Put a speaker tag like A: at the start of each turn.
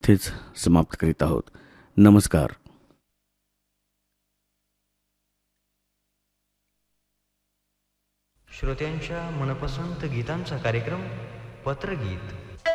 A: इथेच समाप्त करीत आहोत. नमस्कार.
B: श्रोत्यांच्या मनपसंत गीतांचा कार्यक्रम पत्रगीत